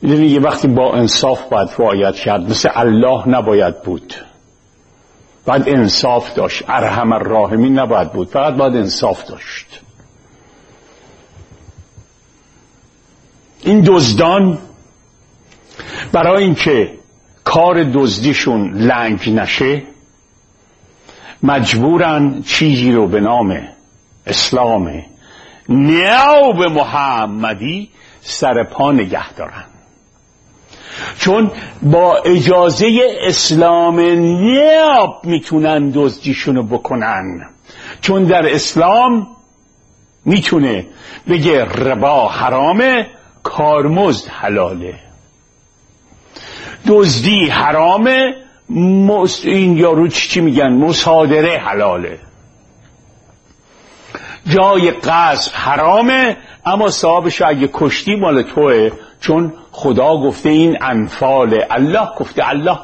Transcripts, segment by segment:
میدونی یه وقتی با انصاف باید رعایت کرد، مثل الله نباید بود، باید انصاف داشت. ارحم الراحمین نباید بود، فقط باید انصاف داشت. این دزدان برای اینکه کار دزدیشون لنگ نشه مجبورن چیزی رو به نام اسلام نیاب محمدی سر پا نگه دارن، چون با اجازه اسلام نیاب میتونن دزدیشونو بکنن. چون در اسلام میتونه بگه ربا حرامه، کارمزد حلاله، دزدی حرامه، این یارو چی میگن، مصادره حلاله، جای غصب حرامه، اما صاحبش اگه کشتی مال توه، چون خدا گفته این انفال، الله گفته. الله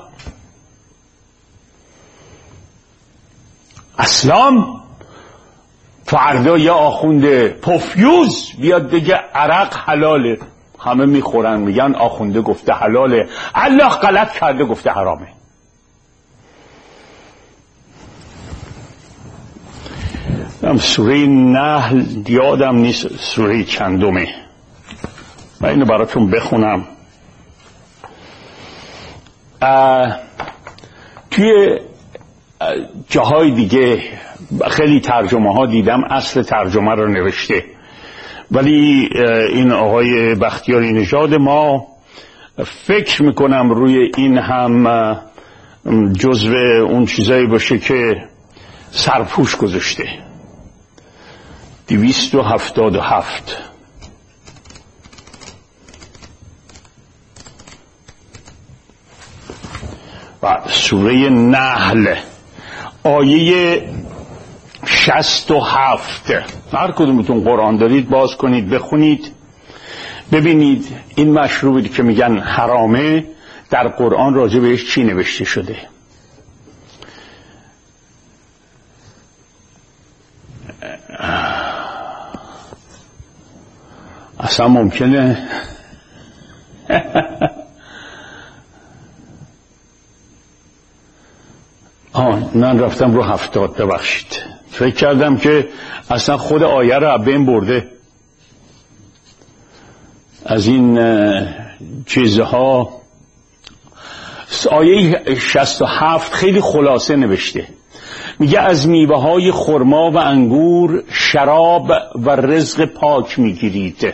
اسلام فردا یا آخونده پفیوز بیاد بگه عرق حلاله، همه میخورن میگن آخونده گفته حلاله، الله غلط کرده گفته حرامه. سوره نحل یادم نیست سوره چندمه، من اینو براتون بخونم. توی جاهای دیگه خیلی ترجمه ها دیدم اصل ترجمه رو نوشته، ولی این آقای بختیاری نژاد ما فکر میکنم روی این هم جزو اون چیزایی باشه که سرپوش گذاشته. 277 و سوره نحل آیه 67. هر کدومتون قرآن دارید باز کنید بخونید ببینید این مشروبی که میگن حرامه در قرآن راجع بهش چی نوشته شده. اصلا ممکنه من رفتم رو 70. ببخشید، فکر کردم که اصلا خود آیه رو بین برده. از این چیزها آیه 67 خیلی خلاصه نوشته، میگه از میوه های خرما و انگور شراب و رزق پاک میگیرید.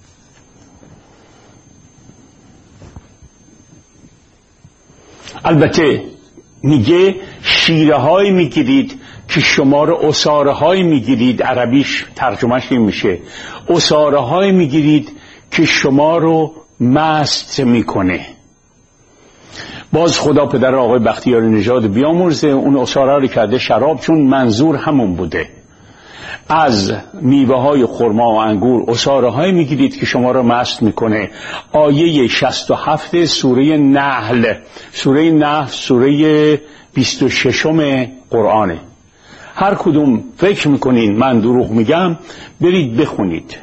البته میگه شیره های میگیرید که شما رو اساره های میگیرید، عربیش ترجمهش این میشه اساره های میگیرید که شما رو مست میکنه. باز خدا پدر آقای بختیاری نژاد بیامرزه اون اساره رو کرده شراب، چون منظور همون بوده. از میوه های خرما و انگور اساره های میگیرید که شما رو مست میکنه. آیه 67 سوره نحل. سوره نحل سوره 26 قرآنه. هر کدوم فکر میکنین من دروغ میگم برید بخونید.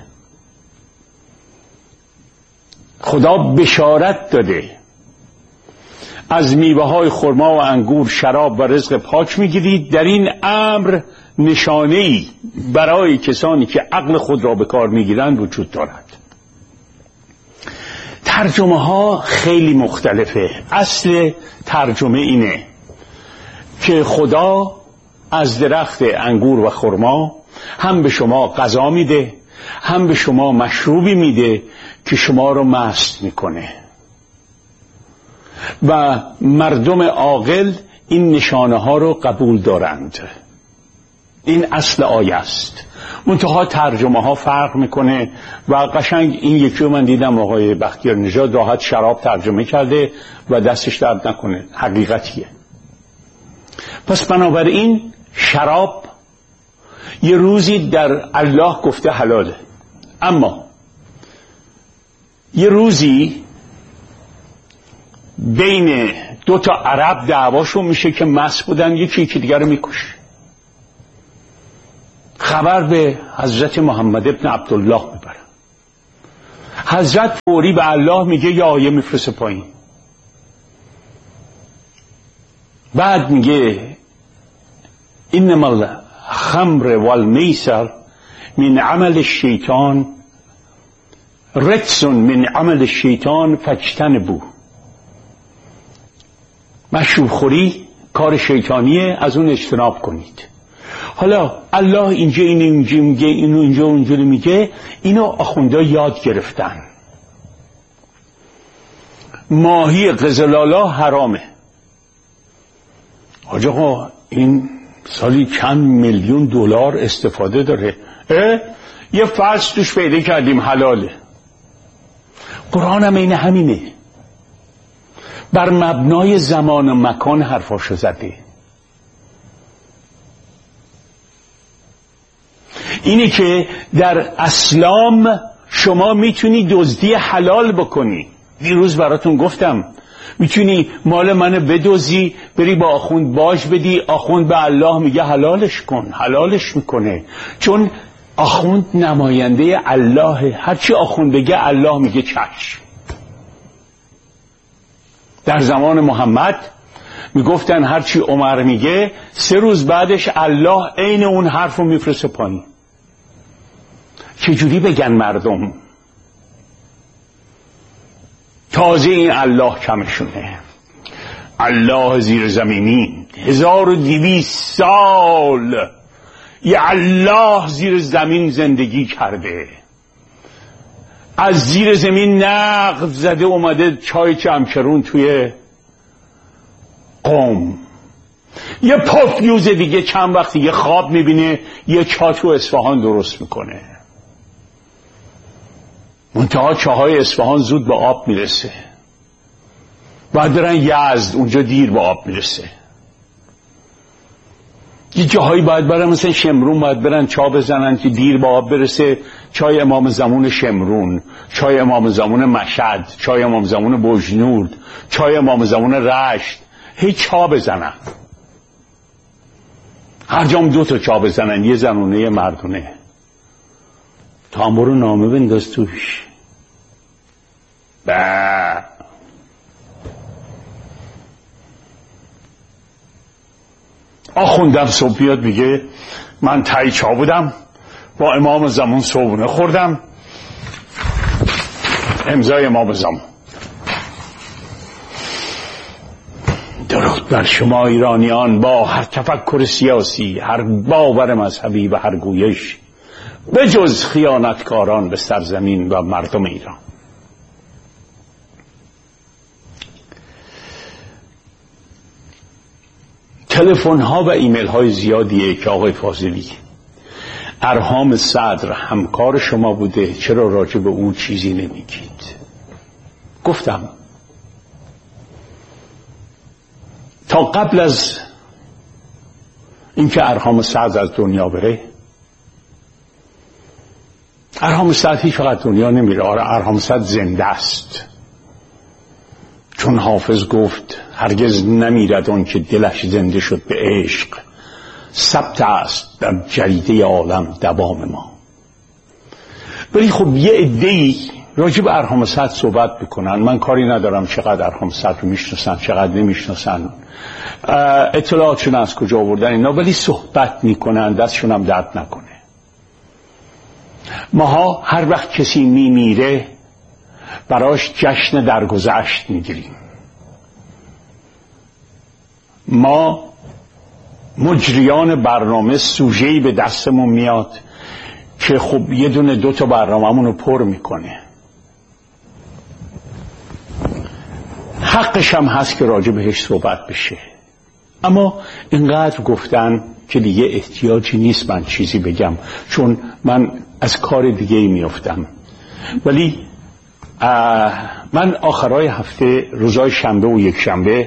خدا بشارت داده از میوه های خرما و انگور شراب و رزق پاک میگیرید. در این امر نشانه‌ای برای کسانی که عقل خود را به کار میگیرند وجود دارد. ترجمه ها خیلی مختلفه. اصل ترجمه اینه که خدا از درخت انگور و خرما هم به شما غذا میده، هم به شما مشروبی میده که شما رو مست میکنه و مردم عاقل این نشانه ها رو قبول دارند. این اصل آیه است. منتها ترجمه ها فرق میکنه و قشنگ این یکی رو من دیدم آقای بختیاری نژاد راحت شراب ترجمه کرده و دستش درد نکنه، حقیقتیه. پس بنابراین شراب یه روزی در الله گفته حلاله، اما یه روزی بین دو تا عرب دعواشون میشه که مست بودن یکی دیگر رو میکشه. خبر به حضرت محمد ابن عبدالله میبرن. حضرت فوری به الله میگه یه آیه میفرسته پایین. بعد میگه انما الخمر والمیسر من عمل الشیطان رجس من عمل الشیطان فاجتنبوه. مشروب خوری کار شیطانیه، از اون اجتناب کنید. حالا الله اینجا اینجا میگه، اینو اینجا اونجوری میگه. اینو آخونده یاد گرفتن. ماهی قزلالا حرامه. آقا این سالی چند میلیون دلار استفاده داره. یه فصل توش پیدا کردیم حلاله. قرآن هم این همینه، بر مبنای زمان و مکان حرفاشو زده. اینه که در اسلام شما میتونی دزدی حلال بکنی. دیروز براتون گفتم میتونی مال منو بدزدی، بری با آخوند باج بدی، آخوند به الله میگه حلالش کن، حلالش میکنه. چون آخوند نماینده الله، هرچی آخوند بگه الله میگه چشم. در زمان محمد میگفتن هرچی عمر میگه 3 روز بعدش الله عین اون حرف رو میفرسته پایین. چجوری بگن مردم؟ تازه این الله کمشونه. الله زیر زمینی 1200 سال یه الله زیر زمین زندگی کرده، از زیر زمین نقد زده اومده چای چمچرون توی قم. یه پافیوز دیگه چند وقت دیگه خواب میبینه یه چا تو اصفهان درست میکنه. منتها چاهای اصفهان زود به آب میرسه، بعد برن یزد، اونجا دیر به آب میرسه. یه جاهایی باید برن مثلا شمرون، باید برن چا بزنن که دیر به آب برسه. چای امام زمان شمرون، چای امام زمان مشهد، چای امام زمان بجنورد، چای امام زمان رشت، هی چا بزنن. هر جام 2 تا چا بزنن، یه زنونه یه مردونه. تا هم برو نامه بنداز توش. آخوندم صبح بیاد میگه من تایی چا بودم، با امام زمان صبحونه خوردم، امضای امام زمان. درود بر شما ایرانیان با هر تفکر سیاسی، هر باور مذهبی و هر گویش، به جز خیانتکاران به سرزمین و مردم ایران. تلفن ها و ایمیل های زیادیه که آقای فاضلی ارهام صدر همکار شما بوده، چرا راجع به او چیزی نمیگید؟ گفتم تا قبل از اینکه ارهام صدر از دنیا بره، ارهام صدر هیچ وقت دنیا نمیره. ارهام صدر زنده است، چون حافظ گفت هرگز نمیرد آن که دلش زنده شد به عشق، ثبت است در جریده عالم دوام ما. ولی خب یه عده‌ای راجع به ارهام صدر صحبت بکنن. من کاری ندارم چقدر ارهام صدر رو میشناسن چقدر نمیشناسن، اطلاعاتشون از کجا آوردن اینا، ولی صحبت میکنن، دستشون هم درد نکنه. ماها هر وقت کسی میمیره براش جشن درگذشت میگیریم. ما مجریان برنامه سوژه‌ای به دستمون میاد که خب یه دونه 2 تا برنامه‌مون رو پر میکنه. حقش هم هست که راجع بهش صحبت بشه، اما اینقدر گفتن که دیگه احتیاجی نیست من چیزی بگم، چون من از کار دیگه میافتم. ولی من آخرای هفته، روزای شنبه و یک شنبه،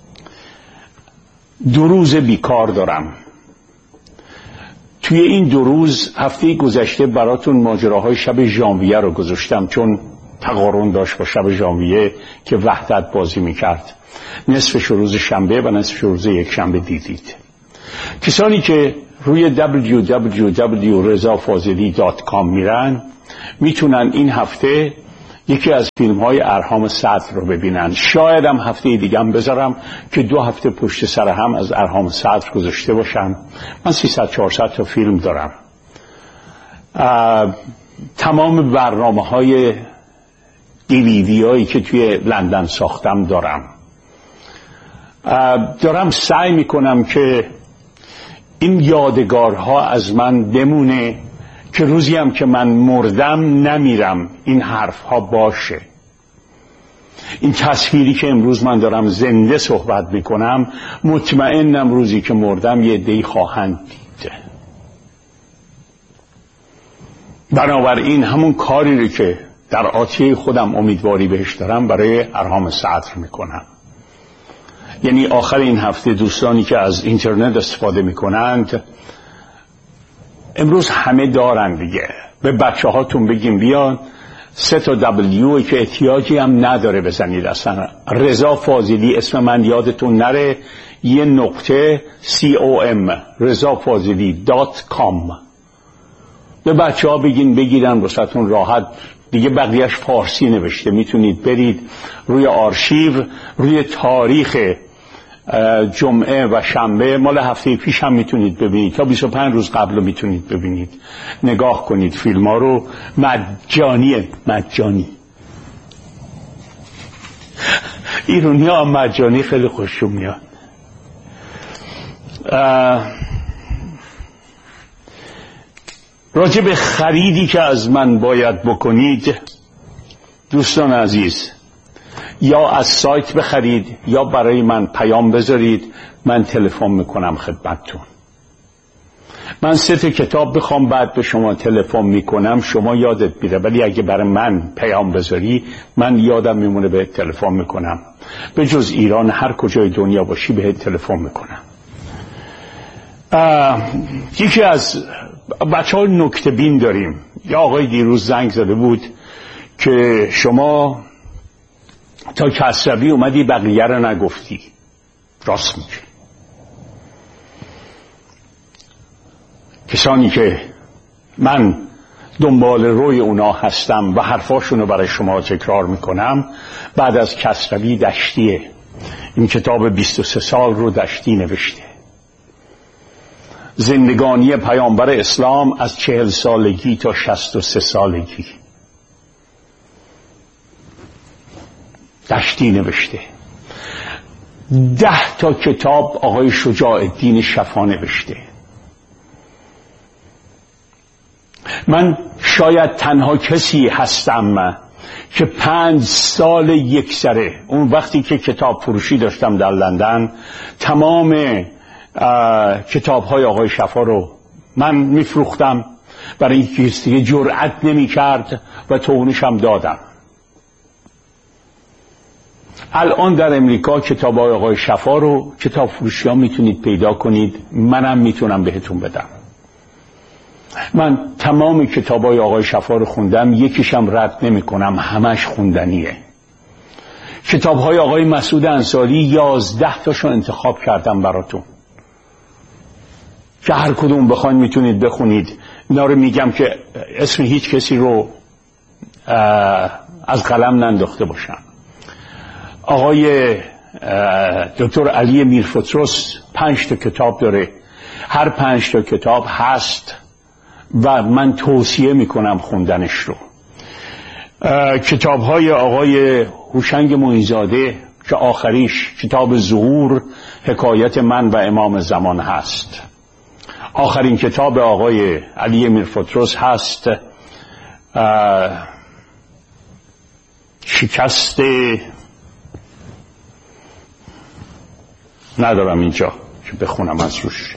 2 روز بیکار دارم. توی این 2 روز هفته گذشته براتون ماجراهای شب ژانویه رو گذاشتم، چون تقارن داشت با شب ژانویه که وحدت بازی میکرد. نصفش روز شنبه و نصفش روز یک شنبه دیدید. کسانی که روی www.rezafazeli.com میرن میتونن این هفته یکی از فیلم های ارهام صدر رو ببینن. شاید هم هفته دیگه هم بذارم که 2 هفته پشت سر هم از ارهام صدر گذاشته باشم. من 300-400 تا فیلم دارم. تمام برنامه های DVD هایی که توی لندن ساختم دارم سعی میکنم که این یادگارها از من بمونه که روزی هم که من مردم نمیرم این حرفها باشه. این تصویری که امروز من دارم زنده صحبت میکنم، مطمئنم روزی که مردم یه عده‌ای خواهند دید. بنابراین همون کاری رو که در آتیه خودم امیدواری بهش دارم برای ارهام صدر میکنم. یعنی آخر این هفته دوستانی که از اینترنت استفاده میکنند، امروز همه دارن دیگه، به بچه هاتون بگیم بیان 3 تا W که احتیاجی هم نداره بزنید اصلا. رضا فاضلی، اسم من یادتون نره، یه نقطه COM rezafazili.com. به بچه ها بگیرن واسهتون راحت دیگه. بقیهش فارسی نوشته، میتونید برید روی آرشیو، روی تاریخ جمعه و شنبه مال هفته پیش هم میتونید ببینید، تا 25 روز قبل رو میتونید ببینید، نگاه کنید فیلم ها رو. مجانی ایرونی ها مجانی خیلی خوششون میاد. راجع به خریدی که از من باید بکنید دوستان عزیز، یا از سایت بخرید یا برای من پیام بذارید، من تلفن میکنم خدمتتون. من 3 تا کتاب بخوام بعد به شما تلفن میکنم، شما یادت میره، ولی اگه برای من پیام بذاری من یادم میمونه بهت تلفن میکنم. به جز ایران هر کجای دنیا باشی بهت تلفن میکنم. یکی از بچه ها نکته بین داریم. یا آقای دیروز زنگ زده بود که شما تا کسروی اومدی بقیه رو نگفتی. راست میگه. کسانی که من دنبال روی اونا هستم و حرفاشونو برای شما تکرار میکنم، بعد از کسروی دشتیه. این کتاب 23 سال رو دشتی نوشته. زندگانی پیامبر اسلام از 40 سالگی تا 63 سالگی دشتی نوشته. 10 تا کتاب آقای شجاع الدین شفا نوشته. من شاید تنها کسی هستم که 5 سال یک سره، اون وقتی که کتاب فروشی داشتم در لندن، تمام کتاب های آقای شفا رو من میفروختم، برای اینکه کسی جرأت نمی کرد و توونش هم دادم. الان در امریکا کتاب های آقای شفا رو کتاب فروشی ها میتونید پیدا کنید، منم میتونم بهتون بدم. من تمام کتاب های آقای شفا رو خوندم، یکیشم رد نمی کنم، همش خوندنیه. کتاب های آقای مسعود انصاری 11 تاشو انتخاب کردم براتون که هر کدوم بخواید میتونید بخونید. اینا رو میگم که اسم هیچ کسی رو از قلم ننداخته باشم. آقای دکتر علی میرفتروس 5 تا کتاب داره، هر 5 تا کتاب هست و من توصیه میکنم خوندنش رو. کتاب های آقای هوشنگ معین‌زاده که آخریش کتاب ظهور، حکایت من و امام زمان هست. آخرین کتاب آقای علی میرفتروس هست شکست، ندارم اینجا که بخونم از روش،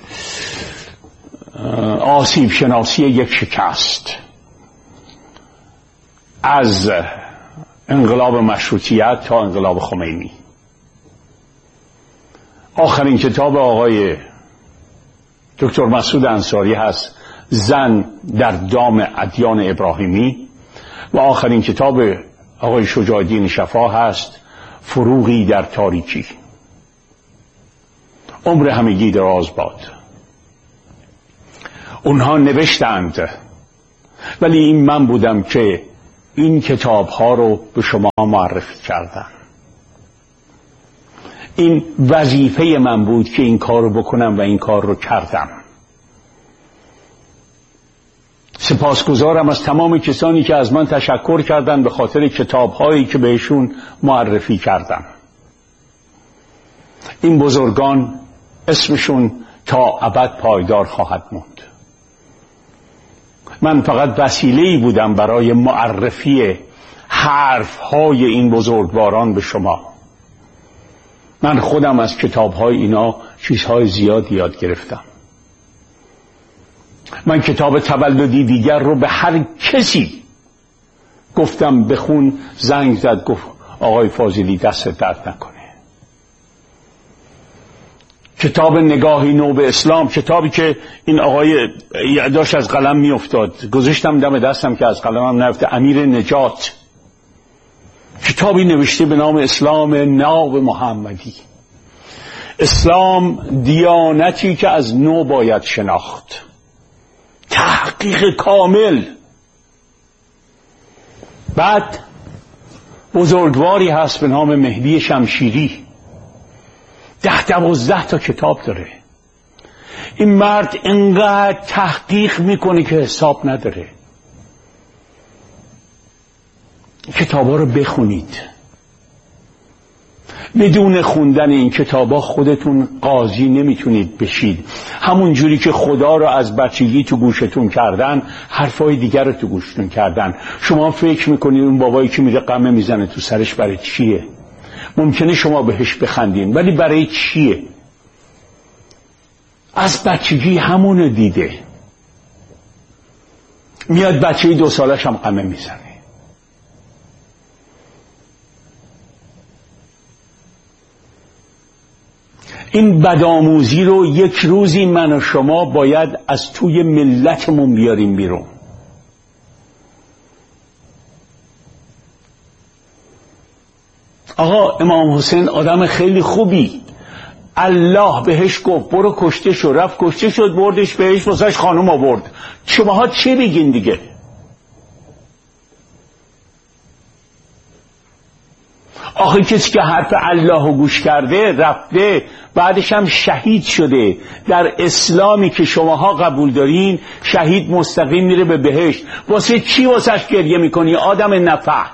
آسیب شناسی یک شکست، از انقلاب مشروطیت تا انقلاب خمینی. آخرین کتاب آقای دکتر مسعود انصاری هست زن در دام ادیان ابراهیمی و آخرین کتاب آقای شجاع الدین شفا هست فروغی در تاریکی. عمر همگی دراز باد. اونها نوشتند، ولی این من بودم که این کتاب ها رو به شما معرفی کردم. این وظیفه من بود که این کار رو بکنم و این کار رو کردم. سپاسگزارم از تمام کسانی که از من تشکر کردند به خاطر کتاب هایی که بهشون معرفی کردم. این بزرگان اسمشون تا ابد پایدار خواهد موند. من فقط وسیله‌ای بودم برای معرفی حرف‌های این بزرگواران به شما. من خودم از کتاب‌های اینا چیزهای زیادی یاد گرفتم. من کتاب تولدی دیگر رو به هر کسی گفتم بخون، زنگ زد گفت آقای فاضلی دست درد نکنه. کتاب نگاهی نو به اسلام، کتابی که این آقای داشت از قلم می افتاد، گذاشتم دم دستم که از قلمم نیفته، امیر نجات، کتابی نوشته به نام اسلام ناب محمدی. اسلام دیانتی که از نو باید شناخت، تحقیق کامل. بعد بزرگواری هست به نام مهدی شمشیری، 10-12 تا کتاب داره. این مرد انقدر تحقیق میکنه که حساب نداره. کتابا رو بخونید. بدون خوندن این کتابا خودتون قاضی نمیتونید بشید. همون جوری که خدا رو از بچگی تو گوشتون کردن، حرفای دیگر رو تو گوشتون کردن. شما فکر میکنید اون بابایی که میره قمه میزنه تو سرش برای چیه؟ ممکنه شما بهش بخندین، ولی برای چیه؟ از بچگی همونو دیده. میاد بچه 2 سالش هم قمه میزنه. این بدآموزی رو یک روزی من و شما باید از توی ملتمون بیاریم بیرون. آقا امام حسین آدم خیلی خوبی، الله بهش گفت برو کشته شو، رفت کشته شد، بردش بهش، واسش خانم آورد. شماها چی بگین دیگه؟ آخه کسی که حرف الله گوش کرده رفته بعدش هم شهید شده. در اسلامی که شماها قبول دارین شهید مستقیم میره به بهشت. واسه چی واسش گریه میکنی آدم نفع؟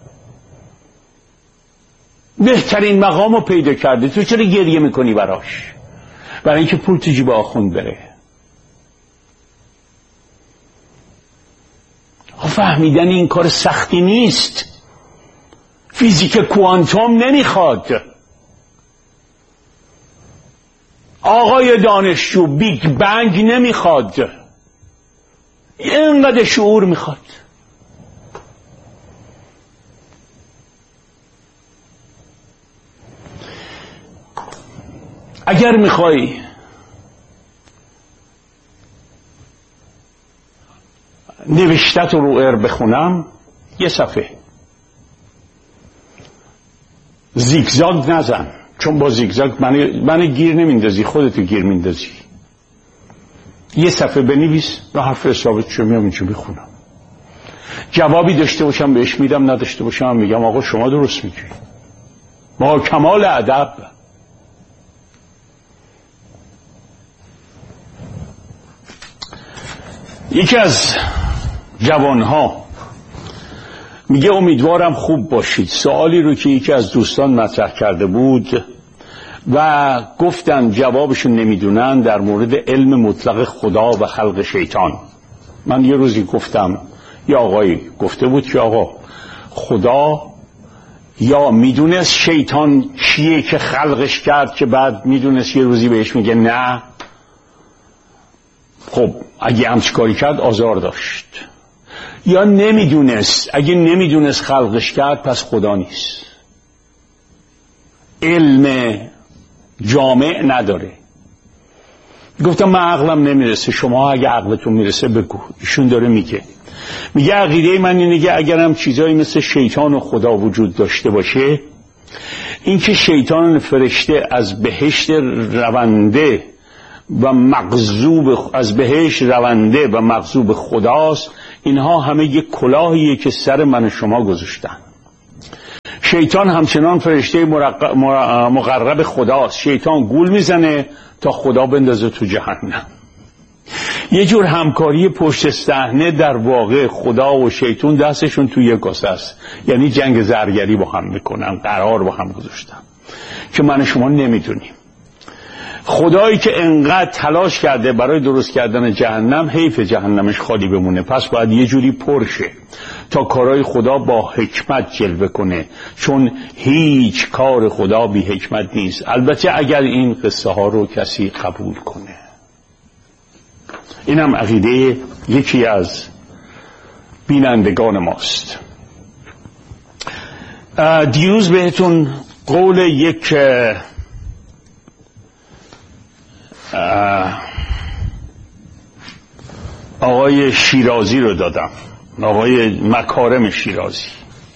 بهترین مقامو پیدا کرده، تو چرا گریه میکنی براش؟ برای اینکه پول تو جیب آخوند بره. فهمیدن این کار سختی نیست. فیزیک کوانتوم نمیخواد. آقای دانشجو بیگ بنگ نمیخواد. اینقدر شعور میخواد. اگر میخوای نوشتت رو ار بخونم، یه صفحه زیگزاگ نزن، چون با زیگزاگ من گیر نمیندازی، خودتو گیر میندازی. یه صفحه بنویس و حرف ثابت شو میام اینجا بخونم. جوابی داشته باشم بهش میدم، نداشته باشم میگم آقا شما درست میگی. با کمال ادب. یکی از جوانها میگه امیدوارم خوب باشید. سوالی رو که یکی از دوستان مطرح کرده بود و گفتن جوابشون نمیدونن در مورد علم مطلق خدا و خلق شیطان. من یه روزی گفتم، یا آقایی گفته بود که آقا خدا یا میدونست شیطان چیه که خلقش کرد که بعد میدونست یه روزی بهش میگه نه. خب اگه همچه کاری کرد آزار داشت. یا نمیدونست، اگه نمیدونست خلقش کرد پس خدا نیست. علم جامع نداره. گفتم من عقلم نمیرسه، شما اگه عقلتون میرسه بگو. ایشون داره میگه عقیده من اینه که اگر هم چیزایی مثل شیطان و خدا وجود داشته باشه، این که شیطان فرشته از بهشت رونده و مغضوب، از بهشت رونده و مغضوب خداست، اینها همه یک کلاهیه که سر من و شما گذاشتن. شیطان همچنان فرشته مقرب خداست. شیطان گول میزنه تا خدا بندازه تو جهنم. یه جور همکاری پشت صحنه، در واقع خدا و شیطان دستشون توی یک کاسه است. یعنی جنگ زرگری با هم میکنن، قرار با هم گذاشتن که من شما نمیدونیم. خدایی که انقدر تلاش کرده برای درست کردن جهنم، حیف جهنمش خالی بمونه، پس باید یه جوری پرشه تا کارهای خدا با حکمت جلوه کنه، چون هیچ کار خدا بی حکمت نیست، البته اگر این قصه ها رو کسی قبول کنه. اینم عقیده یکی از بینندگان ماست. دیروز بهتون قول یک آقای شیرازی رو دادم، آقای مکارم شیرازی.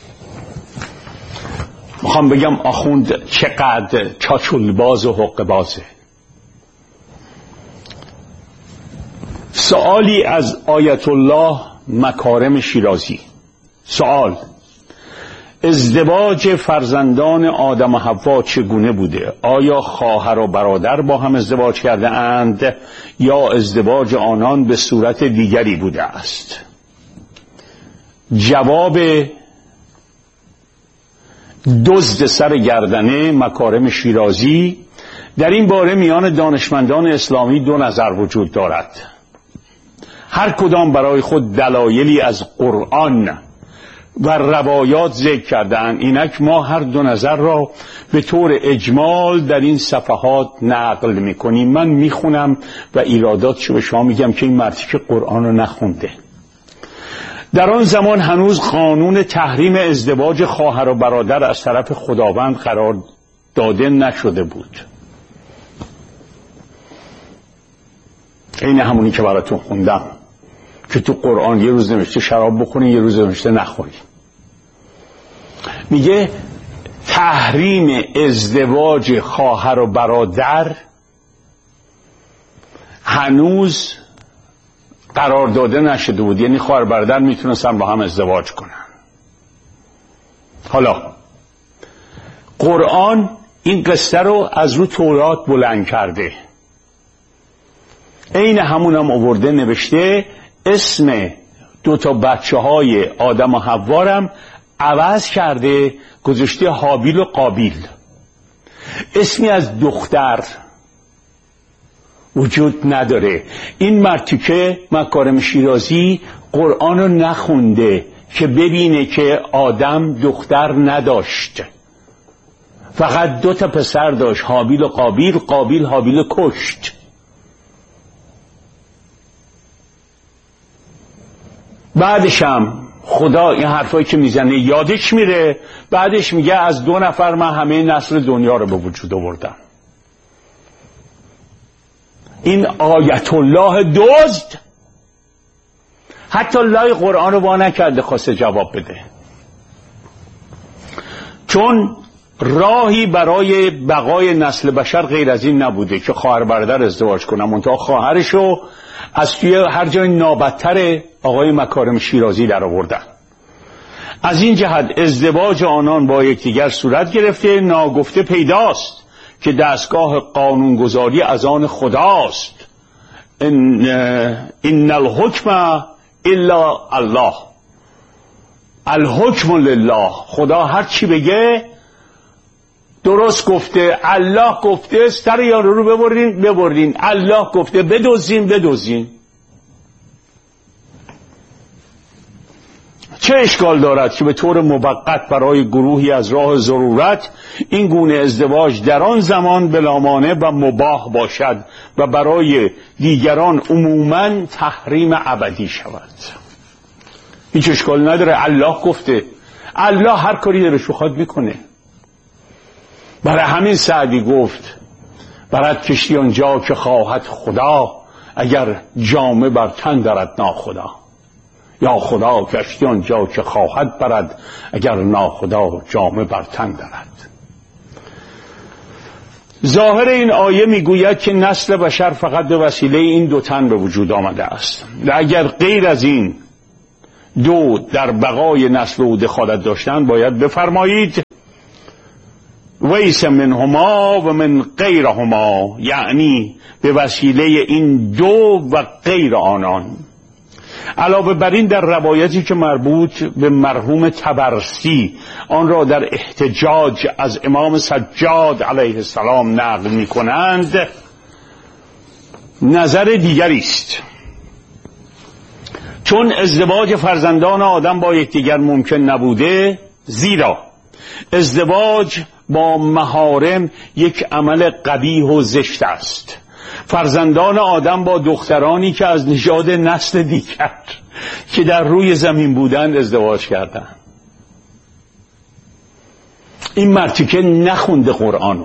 میخوام بگم آخوند چقدر چاچول باز و حق بازه. سوالی از آیت الله مکارم شیرازی. سوال: ازدواج فرزندان آدم و حوا چگونه بوده؟ آیا خواهر و برادر با هم ازدواج کرده اند یا ازدواج آنان به صورت دیگری بوده است؟ جواب: دزد سر گردنه مکارم شیرازی. در این باره میان دانشمندان اسلامی دو نظر وجود دارد، هر کدام برای خود دلایلی از قرآن و روایات ذکر کردن. اینک ما هر دو نظر را به طور اجمال در این صفحات نقل میکنیم. من میخونم و ایراداتشو به شما میگم که این مردی که قرآن رو نخونده. در آن زمان هنوز قانون تحریم ازدواج خواهر و برادر از طرف خداوند قرار داده نشده بود. این همونی که براتون خوندم که تو قرآن یه روز نوشته شراب بخورین، یه روز نوشته نخورین. میگه تحریم ازدواج خواهر و برادر هنوز قرار داده نشده بود، یعنی خواهر برادر میتونستن با هم ازدواج کنن. حالا قرآن این قصه رو از رو تورات بلند کرده، عین همونم آورده نوشته اسم دو تا بچه های آدم و حوارم عوض کرده، گذاشته هابیل و قابیل. اسمی از دختر وجود نداره. این مرتیکه مکارم شیرازی قرآن رو نخونده که ببینه که آدم دختر نداشت، فقط دو تا پسر داشت، هابیل و قابیل. قابیل هابیل کشت. بعدش هم خدا این حرفایی که میزنه یادش میره، بعدش میگه از دو نفر من همه نسل دنیا رو به وجود آوردم. این آیت الله دزد حتی لای قرآن رو وا نکرده خواسته جواب بده، چون راهی برای بقای نسل بشر غیر از این نبوده که خواهر برادر ازدواج کنن. منتها خواهرشو از توی هر جای نابدتر آقای مکارم شیرازی در آوردن. از این جهت ازدواج آنان با یکدیگر صورت گرفته. ناگفته پیداست که دستگاه قانونگذاری از آن خداست. ان الحکم الا الله، الحکم لله. خدا هر چی بگه درست گفته. الله گفته سر یارو رو ببرین، الله گفته بدزدین. چه اشکال دارد که به طور موقت برای گروهی از راه ضرورت این گونه ازدواج در آن زمان بلامانع و مباح باشد و برای دیگران عموماً تحریم ابدی شود؟ هیچ اشکال نداره. الله گفته، الله هر کاری دلش بخواد میکنه. برای همین سعدی گفت برد کشتی آنجا که خواهد خدا، اگر جامه بر تن دارد ناخدا. یا خدا کشتی آنجا که خواهد برد، اگر ناخدا جامه بر تن دارد. ظاهر این آیه میگوید که نسل بشر فقط به وسیله این دو تن به وجود آمده است و اگر غیر از این دو، در بقای نسل او دخالت داشتن، باید بفرمایید ویس منهما و من غیرهما، یعنی به وسیله این دو و غیر آنان. علاوه بر این در روایتی که مربوط به مرحوم طبرسی آن را در احتجاج از امام سجاد علیه السلام نقل می کنند، نظر دیگری است. چون ازدواج فرزندان آدم با یکدیگر ممکن نبوده، زیرا ازدواج با محارم یک عمل قبیح و زشت است، فرزندان آدم با دخترانی که از نژاد نسل دیگر که در روی زمین بودند ازدواج کردند. این مرتیکه نخونده قرآنو.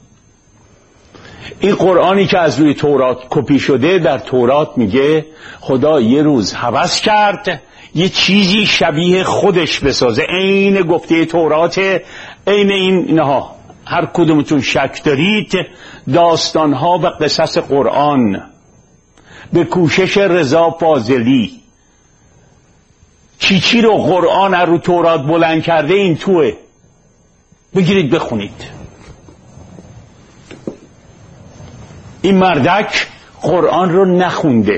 این قرآنی که از روی تورات کپی شده، در تورات میگه خدا یه روز هوس کرد یه چیزی شبیه خودش بسازه، عین گفته تورات، عین اینها. هر کدومتون شک دارید، داستانها و قصص قرآن به کوشش رضا فاضلی، چی رو قرآن رو تورات بلند کرده، این توه، بگیرید بخونید. این مردک قرآن رو نخونده.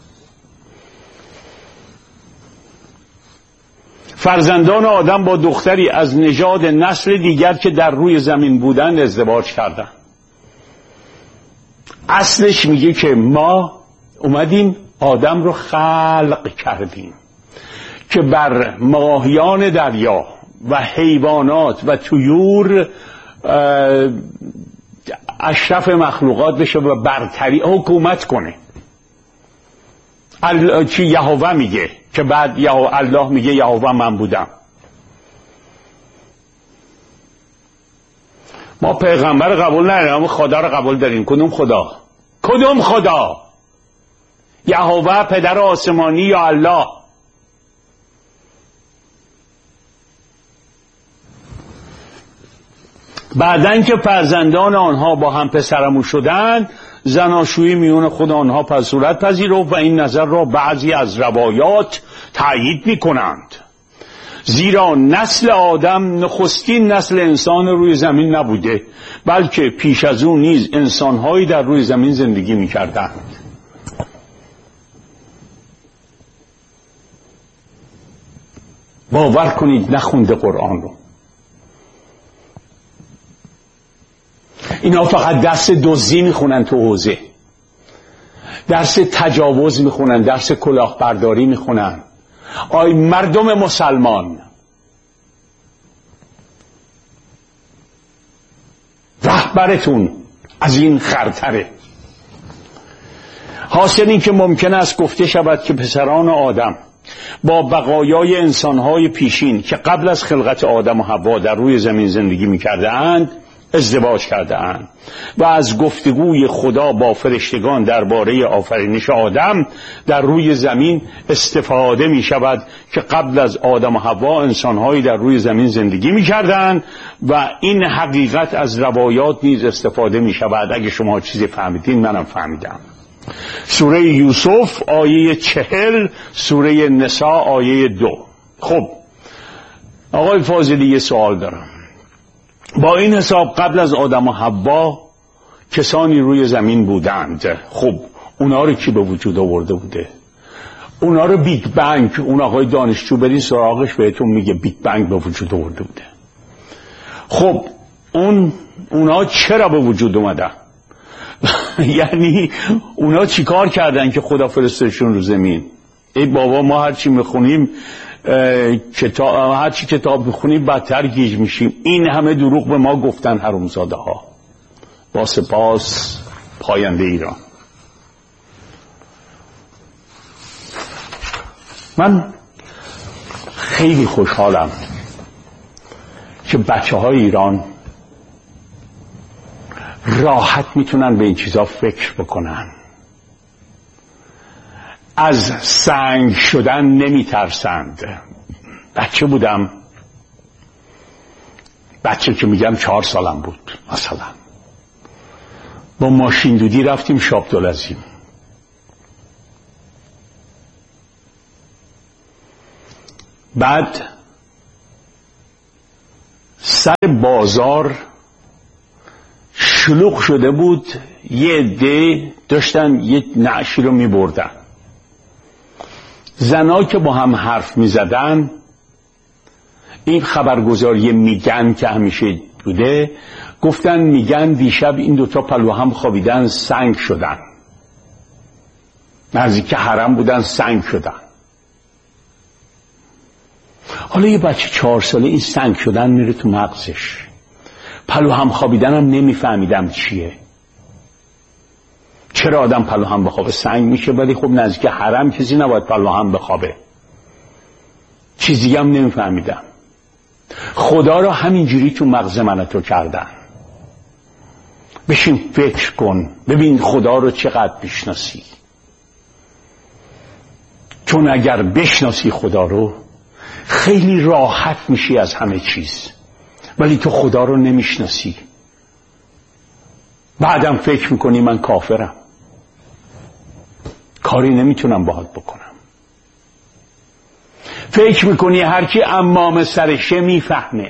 فرزندان آدم با دختری از نژاد نسل دیگر که در روی زمین بودن ازدواج کردن. اصلش میگه که ما اومدیم آدم رو خلق کردیم که بر ماهیان دریا و حیوانات و طیور اشرف مخلوقات بشه و برتری حکومت کنه. چی یهوه میگه که بعد الله میگه یهوه من بودم. ما پیغمبر قبول نداریم، اما خدا رو قبول داریم. کدوم خدا؟ کدوم خدا؟ یهوه پدر آسمانی یا الله؟ بعدن که فرزندان آنها با هم پسرمو شدند، زناشویی میون خود آنها صورت پذیرفت و این نظر را بعضی از روایات تأیید میکنند. زیرا نسل آدم نخستین نسل انسان روی زمین نبوده، بلکه پیش از اون نیز انسانهایی در روی زمین زندگی میکردند. باور کنید نخونده قرآن رو. اینا فقط درس دزدی میخونن تو حوزه، درس تجاوز میخونن، درس کلاهبرداری میخونن. آی مردم مسلمان، رهبرتون از این خرتره. حاصل این که ممکن است گفته شود که پسران آدم با بقایای انسانهای پیشین که قبل از خلقت آدم و حوا در روی زمین زندگی میکردند ازدواج کرده اند و از گفتگوی خدا با فرشتگان درباره آفرینش آدم در روی زمین استفاده می شود که قبل از آدم و حوا انسانهایی در روی زمین زندگی می کردند و این حقیقت از روایات نیز استفاده می شود. اگه شما چیزی فهمیدین منم فهمیدم. سوره یوسف آیه 40، سوره نساء آیه 2. خب آقای فاضلی یه سوال دارم. با این حساب قبل از آدم و حوا کسانی روی زمین بودند. خب اونا رو کی به وجود آورده بوده؟ اونا رو بیگ بنگ، اون آقای دانشجو برین سراغش بهتون میگه بیگ بنگ به وجود آورده بوده. خب اونا چرا به وجود اومدن؟ یعنی اونا چی کار کردن که خدا فرستادشون رو زمین؟ ای بابا ما هرچی میخونیم هرچی کتاب بخونیم بدتر گیج میشیم. این همه دروغ به ما گفتن حرومزاده ها. با سپاس پاینده ایران. من خیلی خوشحالم که بچه های ایران راحت میتونن به این چیزا فکر بکنن، از سنگ شدن نمیترسند. بچه بودم، بچه که میگم 4 سالم بود مثلا، با ماشین دودی رفتیم شابدالعظیم. بعد سر بازار شلوغ شده بود، یه عده داشتن یه نعشی رو می بردن. زنا که با هم حرف می زدن، این خبرگزاری میگن که همیشه بوده، گفتن میگن دیشب این دوتا پلو هم خوابیدن، سنگ شدن، نزدیک حرم بودن، سنگ شدن. حالا یه بچه 4 ساله این سنگ شدن میره تو مغزش، پلو هم خوابیدن هم نمیفهمیدم چیه، چرا آدم پلو هم بخوابه سنگ میشه، ولی خب نزدیک حرم کسی نباید پلو هم بخوابه، چیزی هم نمیفهمیدم. خدا رو همینجوری تو مغز من تو کردن. بشین فکر کن ببین خدا رو چقدر بشناسی، چون اگر بشناسی خدا رو خیلی راحت میشی از همه چیز، ولی تو خدا رو نمیشناسی، بعدم فکر میکنی من کافرم، کاری نمیتونم باهات بکنم، فکر میکنی هرکی امام سرشه میفهمه.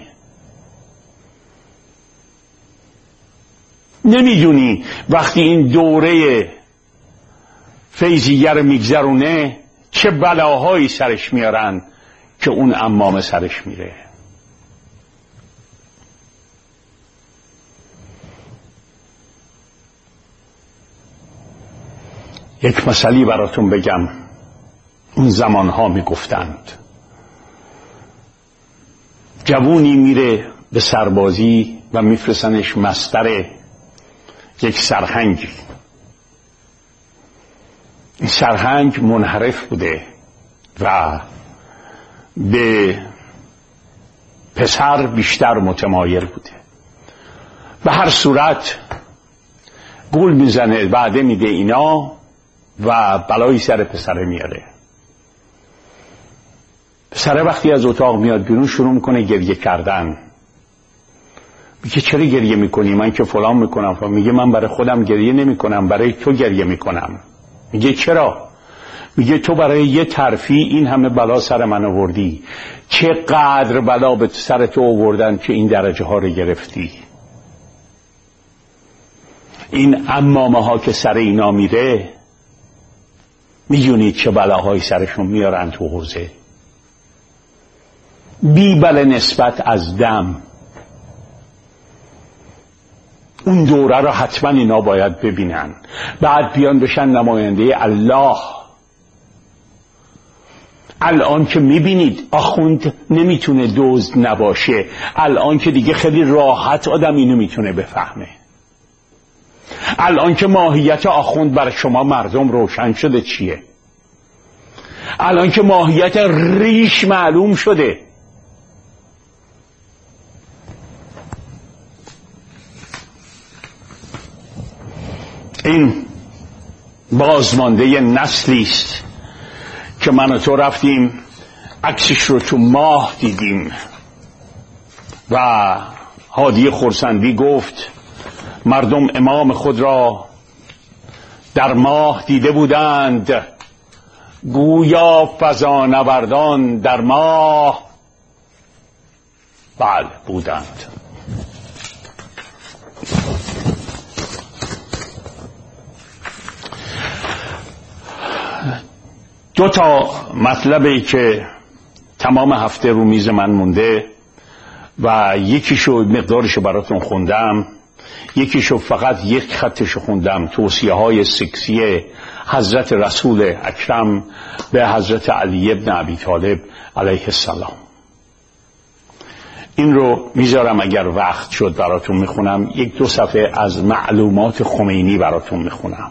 نمیدونی وقتی این دوره فیضیه رو میگذرونه چه بلاهایی سرش میارن که اون امام سرش میره. یک مسئله براتون بگم. اون زمانها میگفتند جوونی میره به سربازی و میفرستنش مستر یک سرهنگی. این سرهنگ منحرف بوده و به پسر بیشتر متمایل بوده. به هر صورت گول میزنه، وعده میده اینا و بلایی سر پسره میاره. پسره وقتی از اتاق میاد بیرون شروع میکنه گریه کردن. میگه چرا گریه میکنی؟ من که فلان میکنم. میگه من برای خودم گریه نمیکنم، برای تو گریه میکنم. میگه چرا؟ میگه تو برای یه ترفی این همه بلا سر من آوردی، چقدر بلا به سر تو آوردن که این درجه ها رو گرفتی. این عمامه ها که سر اینا میره میدونید چه بلاهای سرشون میارن تو حوزه. بی بله نسبت از دم. اون دوره رو حتما اینا باید ببینن، بعد بیان بشن نماینده الله. الان که میبینید آخوند نمیتونه دزد نباشه، الان که دیگه خیلی راحت آدم اینو میتونه بفهمه. الان که ماهیت آخوند برای شما مردم روشن شده چیه، الان که ماهیت ریش معلوم شده. این بازمانده نسلی است که من و تو رفتیم عکسش رو تو ماه دیدیم و هادی خرسندی گفت مردم امام خود را در ماه دیده بودند، گویا فضانوردان در ماه بله بودند. دو تا مطلبی که تمام هفته رو میز من مونده و یکیشو مقدارشو براتون خوندم، یکیشو فقط یک خطشو خوندم، توصیه های سکسی حضرت رسول اکرم به حضرت علی ابن ابی طالب علیه السلام. این رو میذارم اگر وقت شد براتون میخونم. 1-2 صفحه از معلومات خمینی براتون میخونم.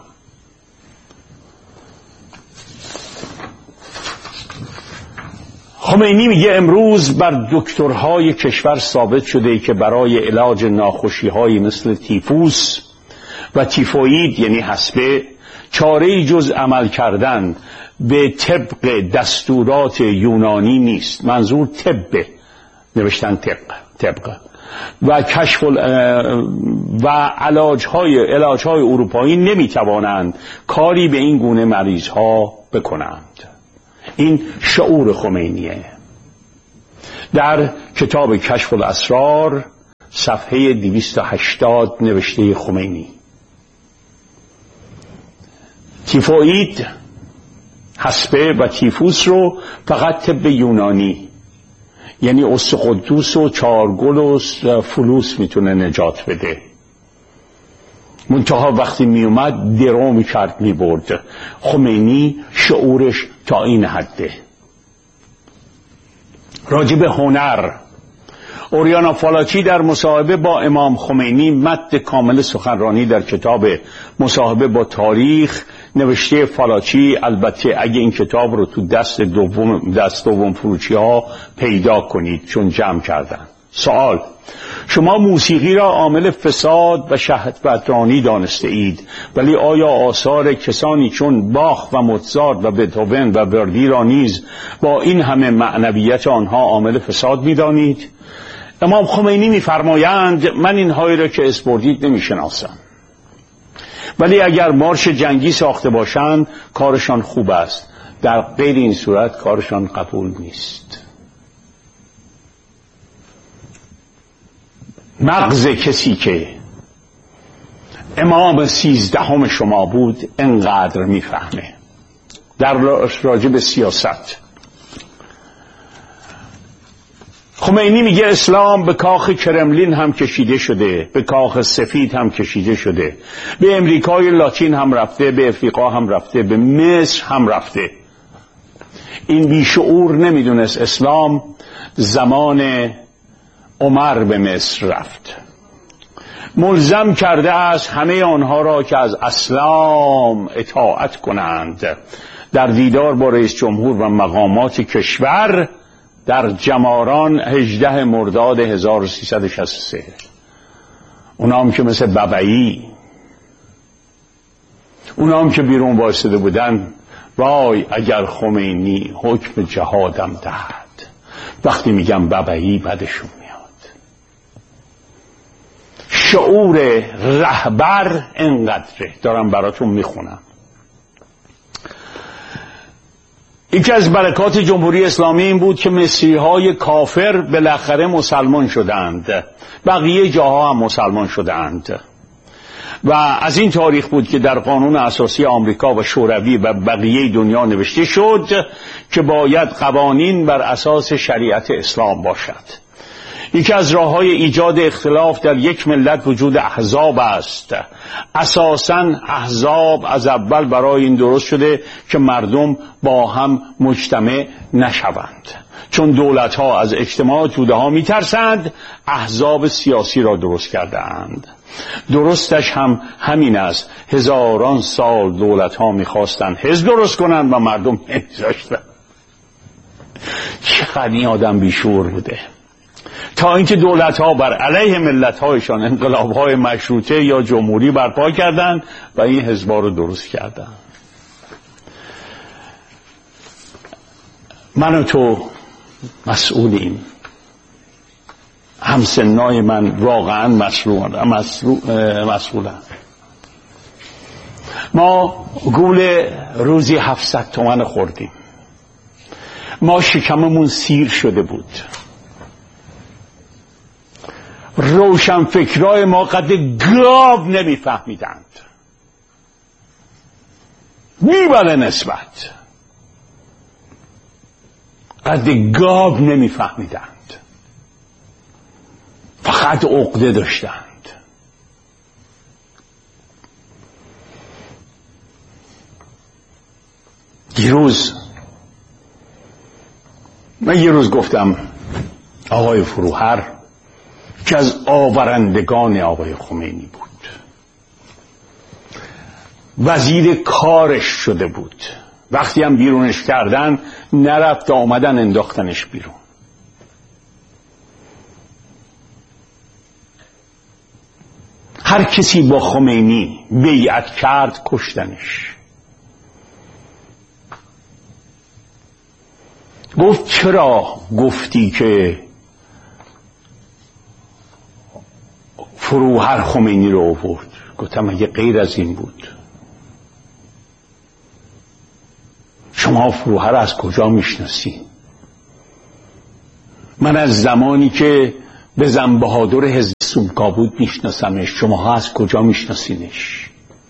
خمینی میگه امروز بر دکترهای کشور ثابت شده که برای علاج ناخوشی‌های مثل تیفوس و تیفوید یعنی حصبه چاره‌ای جز عمل کردن به طبق دستورات یونانی نیست. منظور طبه، نوشتن طبق و کشف و علاج‌های اروپایی نمیتوانند کاری به این گونه مریض‌ها بکنند. این شعور خمینیه. در کتاب کشف الاسرار صفحه 280 نوشته خمینی: تیفوئید، حصبه و تیفوس رو فقط طب یونانی، یعنی استقدوس و چارگل و فلوس میتونه نجات بده. منتها وقتی میومد درو میکرد میبرد. خمینی شعورش تا این حده. راجب هنر، اوریانا فالاچی در مصاحبه با امام خمینی متن کامل سخنرانی در کتاب مصاحبه با تاریخ نوشته فالاچی. البته اگه این کتاب رو تو دست دوم فروشی ها پیدا کنید، چون جمع کردن. سوال: شما موسیقی را عامل فساد و شهوترانی دانسته اید، ولی آیا آثار کسانی چون باخ و موزارت و بتهوون و وردی را نیز با این همه معنویت آنها عامل فساد می‌دانید؟ امام خمینی می‌فرمایند من اینهایی را که اسپردید نمی‌شناسم، ولی اگر مارش جنگی ساخته باشند کارشان خوب است، در غیر این صورت کارشان قبول نیست. مغز کسی که امام 13 شما بود انقدر میفهمه. در راجب سیاست خمینی میگه اسلام به کاخ کرملین هم کشیده شده، به کاخ سفید هم کشیده شده، به امریکای لاتین هم رفته، به افریقا هم رفته، به مصر هم رفته. این بیشعور نمیدونست اسلام زمان عمر به مصر رفت. ملزم کرده است همه آنها را که از اسلام اطاعت کنند. در دیدار با رئیس جمهور و مقامات کشور در جماران 18 مرداد 1363، اونا هم که مثل ببعی، اونا هم که بیرون وایساده بودن، وای اگر خمینی حکم جهادم دهد. وقتی میگم ببعی بدشون میاد. شعور رهبر انقدره. دارم براتون میخونم. یکی از برکات جمهوری اسلامی این بود که مصری‌های کافر بالاخره مسلمان شدند، بقیه جاها هم مسلمان شدند و از این تاریخ بود که در قانون اساسی آمریکا و شوروی و بقیه دنیا نوشته شد که باید قوانین بر اساس شریعت اسلام باشد. یکی از راه‌های ایجاد اختلاف در یک ملت وجود احزاب است. اساساً احزاب از اول برای این درست شده که مردم با هم مجتمع نشوند. چون دولت‌ها از اجتماع توده‌ها می‌ترسند، احزاب سیاسی را درست کرده‌اند. درستش هم همین است. هزاران سال دولت‌ها می‌خواستند حزب درست کنند و مردم نمی‌ذاشتند. چقدر این آدم بیشعور بوده. تا اینکه دولت‌ها بر علیه ملت‌هایشان انقلاب‌های مشروطه یا جمهوری برپا کردند و این حزب‌ها رو درست کردند. من و تو مسئولیم. همسنای من واقعا مسئولن. ما گول روزی 700 تومان خوردیم. ما شکممون سیر شده بود. روشنفکرای ما قد گاو نمیفهمیدند. میبره نسبت قد گاو نمیفهمیدند. فقط عقده داشتند. من یه روز گفتم آقای فروهر که از آورندگان آقای خمینی بود، وزیر کارش شده بود، وقتی هم بیرونش کردن نرفت، آمدن انداختنش بیرون. هر کسی با خمینی بیعت کرد کشتنش. گفت چرا گفتی که فروهر خمینی رو آورد؟ گفتم اگه غیر از این بود شما فروهر از کجا میشناسی؟ من از زمانی که به زن بهادر حزب سومکا بود میشناسمش. شماها از کجا میشناسینش؟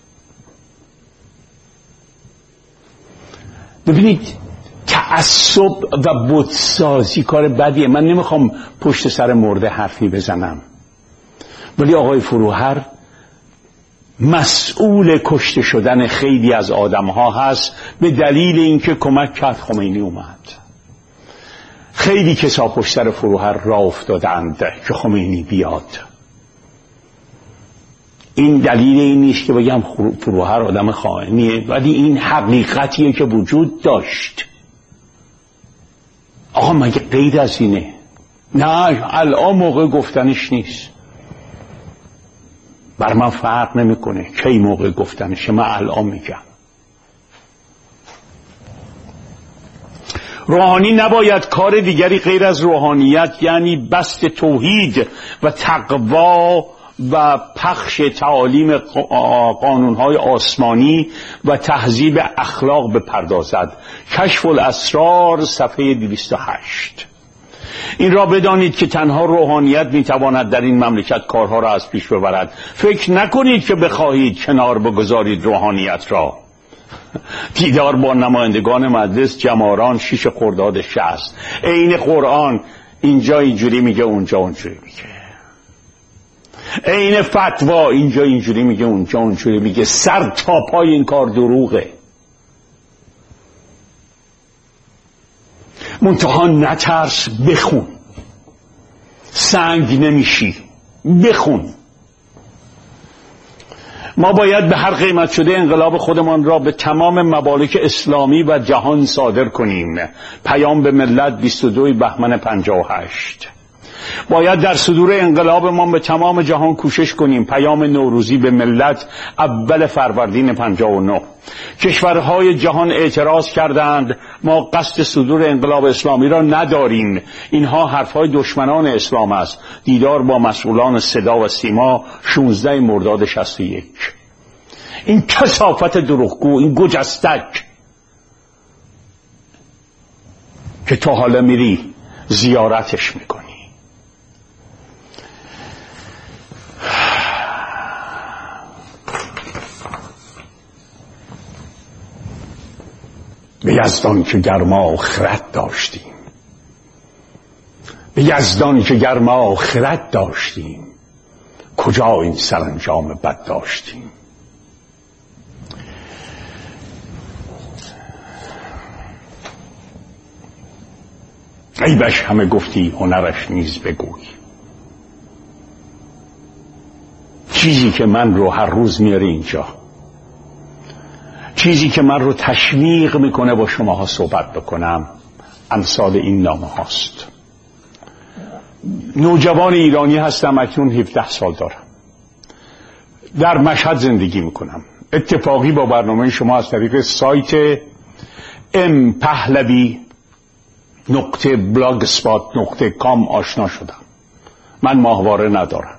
ببینید، تعصب و بتسازی کار بدیه. من نمیخوام پشت سر مرده حرفی بزنم، ولی آقای فروهر مسئول کشته شدن خیلی از آدم ها هست به دلیل اینکه کمک کرد خمینی اومد. خیلی کسا پشت سر فروهر راه افتادند که خمینی بیاد. این دلیل این نیست که بگم فروهر آدم خائنیه، ولی این حقیقتیه که وجود داشت. آقا مگه غیر از اینه؟ نه، الان موقع گفتنش نیست. بر من فرق نمیکنه کی موقع گفتنشه، من الان میگم. روحانی نباید کار دیگری غیر از روحانیت، یعنی بسط توحید و تقوا و پخش تعالیم قانونهای آسمانی و تهذیب اخلاق بپردازد. کشف الاسرار صفحه 208. این را بدانید که تنها روحانیت میتواند در این مملکت کارها را از پیش ببرد. فکر نکنید که بخواهید کنار بگذارید روحانیت را. دیدار با نمایندگان مجلس جماران 6 خرداد 60. عین قرآن، اینجا اینجوری میگه اونجا اونجوری میگه. عین فتوا، اینجا اینجوری میگه اونجا اونجوری میگه. سر تا پای این کار دروغه. منتها نترس، بخون. سنگ نمیشی، بخون. ما باید به هر قیمت شده انقلاب خودمان را به تمام ممالک اسلامی و جهان صادر کنیم. پیام به ملت 22 بهمن 58. باید در صدور انقلاب ما به تمام جهان کوشش کنیم. پیام نوروزی به ملت اول فروردین 59. کشورهای جهان اعتراض کردند ما قصد صدور انقلاب اسلامی را نداریم. اینها حرفهای دشمنان اسلام است. دیدار با مسئولان صدا و سیما 16 مرداد 61. این کثافت دروغگو، این گجستک که تا حالا میری زیارتش میکنی. به یزدان که گرما خرد داشتیم، به یزدان که گرما خرد داشتیم، کجا این سرانجام بد داشتیم. عیبش همه گفتی، هنرش نیز بگوی. چیزی که من رو هر روز میاره اینجا، چیزی که من رو تشویق میکنه با شماها صحبت بکنم، امثال این نامه هاست. نوجوان ایرانی هستم، اکنون 17 سال دارم. در مشهد زندگی میکنم. اتفاقی با برنامه شما از طریق سایت mpahlevi.blogspot.com آشنا شدم. من ماهواره ندارم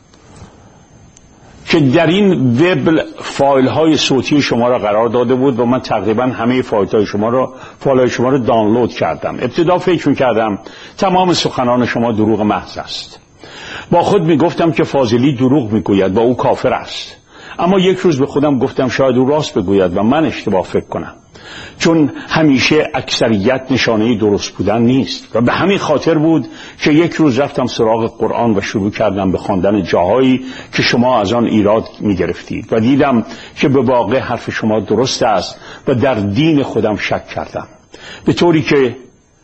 که در این وب فایل های صوتی شما را قرار داده بود و من تقریبا همه فایل های شما را دانلود کردم. ابتدا فکر می‌کردم تمام سخنان شما دروغ محض است. با خود میگفتم که فاضلی دروغ میگوید و او کافر است. اما یک روز به خودم گفتم شاید او راست بگوید و من اشتباه فکر کنم، چون همیشه اکثریت نشانه درست بودن نیست. و به همین خاطر بود که یک روز رفتم سراغ قرآن و شروع کردم به خواندن جاهایی که شما از آن ایراد می‌گرفتید و دیدم که به واقع حرف شما درست است و در دین خودم شک کردم. به طوری که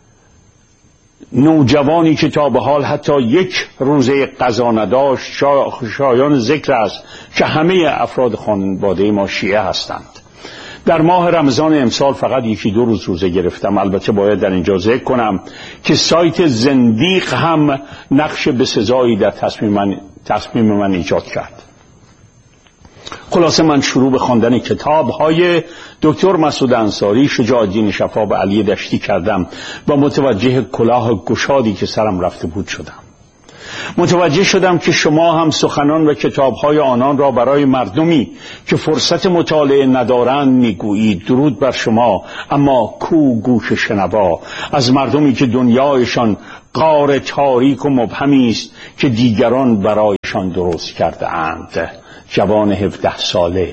نوجوانی که تا به حال حتی یک روزه قضا نداشت شایان ذکر است که همه افراد خانواده ما شیعه هستند. در ماه رمضان امسال فقط 1-2 روز روزه گرفتم. البته باید در اینجا ذکر کنم که سایت زندیق هم نقش بسزایی در تصمیم من ایجاد کرد. خلاصه من شروع به خواندن کتاب‌های دکتر مسعود انصاری، شجاع الدین شفا و علی دشتی کردم و متوجه کلاه گشادی که سرم رفته بود شدم. متوجه شدم که شما هم سخنان و کتاب‌های آنان را برای مردمی که فرصت مطالعه ندارند میگویید. درود بر شما، اما کو گوش شنوا از مردمی که دنیایشان غار تاریک و مبهمی است که دیگران برایشان درست کرده اند. جوان 17 ساله.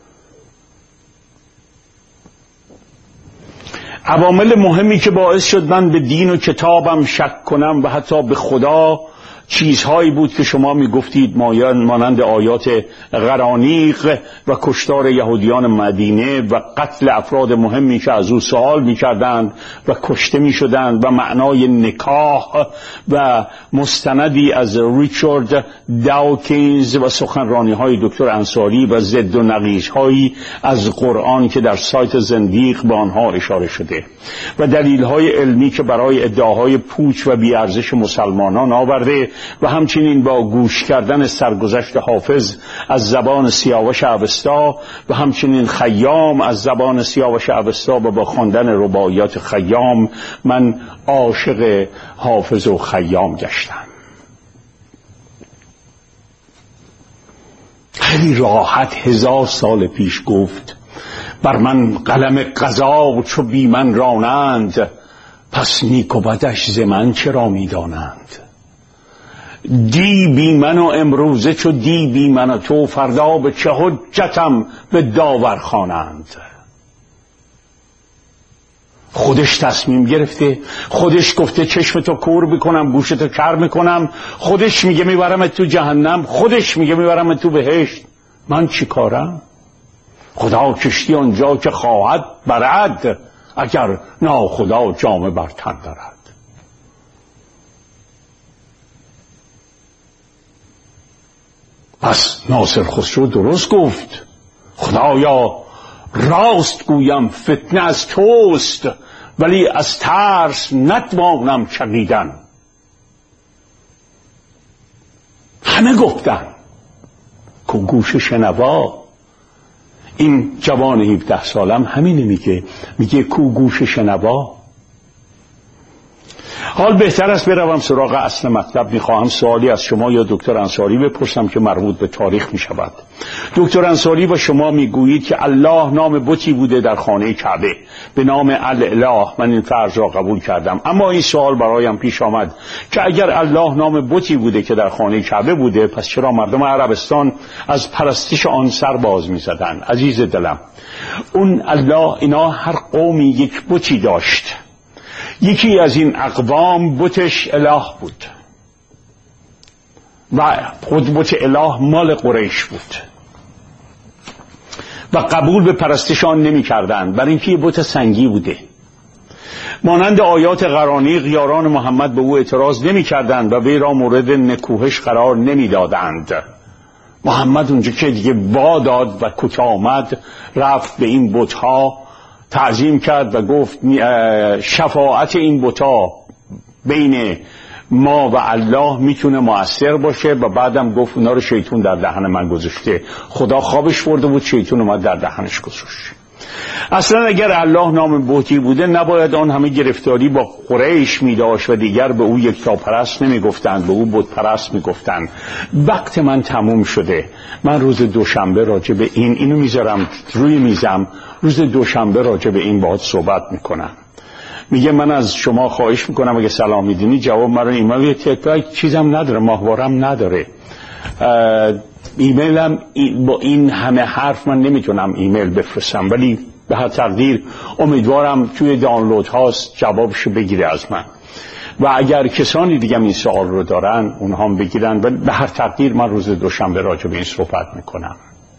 عوامل مهمی که باعث شد من به دین و کتابم شک کنم و حتی به خدا چیزهایی بود که شما میگفتید مانند آیات غرانیق و کشتار یهودیان مدینه و قتل افراد مهمی که از او سوال میکردند و کشته میشدند و معنای نکاح و مستندی از ریچارد داوکینز و سخنرانی های دکتر انصاری و ضد و نقیض‌هایی از قرآن که در سایت زندیق به آنها اشاره شده و دلیل‌های علمی که برای ادعاهای پوچ و بی‌ارزش مسلمانان آورده و همچنین با گوش کردن سرگذشت حافظ از زبان سیاوش اوستا و همچنین خیام از زبان سیاوش اوستا و با خواندن رباعیات خیام من عاشق حافظ و خیام گشتم. خیلی راحت 1000 سال پیش گفت بر من قلم قضا چو بی من رانند، پس نیک و بدش ز من چرا میدانند. دی بی من و امروزه چو دی بی من و تو، فردا به چه حجتم به داور خوانند. خودش تصمیم گرفته، خودش گفته چشم تو کور بکنم گوش تو کر میکنم، خودش میگه میبرم تو جهنم، خودش میگه میبرم تو بهشت. من چی کارم؟ خدا کشتی آنجا که خواهد برد، اگر ناخدا جامه بر تن دارد. پس ناصر خسرو درست گفت، خدایا راست گویم فتنه از توست، ولی از ترس نتوانم چقیدن. همه گفتن که گوش شنوا. این جوان 17 سالم همینه میگه کو گوش شنوا. حال بهتر است بروم سراغ اصل مطلب. میخواهم سوالی از شما یا دکتر انصاری بپرسم که مربوط به تاریخ میشود. دکتر انصاری و شما میگویید که الله نام بتی بوده در خانه کعبه به نام الاله. من این فرض را قبول کردم، اما این سوال برایم پیش آمد که اگر الله نام بتی بوده که در خانه کعبه بوده، پس چرا مردم عربستان از پرستش آن سر باز میزدن؟ عزیز دلم، اون الله، اینا هر قومی یک بتی داشت. یکی از این اقوام بتش اله بود و خود بت اله مال قریش بود و قبول به پرستشان نمی کردن، برای اینکه یه بت سنگی بوده. مانند آیات غرانیق یاران محمد به او اعتراض نمی کردند و وی را مورد نکوهش قرار نمی دادند. محمد اونجا که دیگه وا داد و کجا آمد، رفت به این بتها تعظیم کرد و گفت شفاعت این بتا بین ما و الله میتونه مؤثر باشه و بعدم گفت اونا رو شیطون در دهن من گذاشته. خدا خوابش برده بود، شیطون اومد در دهنش گذاشت. اصلا اگر الله نام بتی بوده نباید آن همه گرفتاری با قریش میداشت و دیگر به او یکتاپرست نمیگفتند، به او بت پرست میگفتند. وقت من تموم شده. من روز دوشنبه راجع به اینو میذارم روی میزم، روز دوشنبه راجع به این باهات صحبت میکنم. میگه من از شما خواهش میکنم اگه سلام میدونی جواب مرا ایمیل تکرار چیزم نداره، ماهوارم نداره، ایمیلم با این همه حرف من نمیتونم ایمیل بفرستم، ولی به هر تقدیر امیدوارم توی دانلود هاست جوابشو بگیره از من و اگر کسانی دیگه این سوال رو دارن اونها هم بگیرن. و به هر تقدیر من روز دوشنبه راجع به این صحبت میکنم.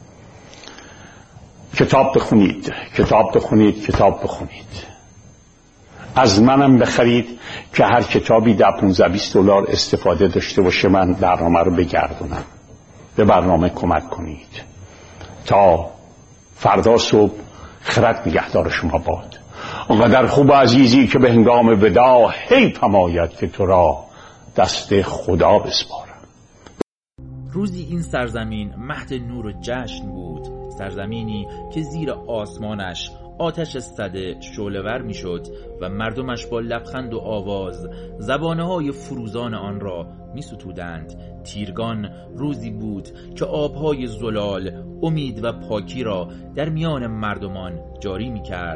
کتاب بخونید، کتاب بخونید، کتاب بخونید. از منم بخرید که هر کتابی $15-20 استفاده داشته باشه من برنامه رو بگردونم. به برنامه کمک کنید. تا فردا صبح خرد نگهدار شما باد. اونقدر خوب عزیزی که به هنگام وداع حیفم آید که تو را دست خدا بسپارم. روزی این سرزمین مهد نور و جشن بود، سرزمینی که زیر آسمانش آتش صده شعله‌ور میشد و مردمش با لبخند و آواز زبانه‌های فروزان آن را می‌ستودند. تیرگان روزی بود که آبهای زلال امید و پاکی را در میان مردمان جاری می‌کرد و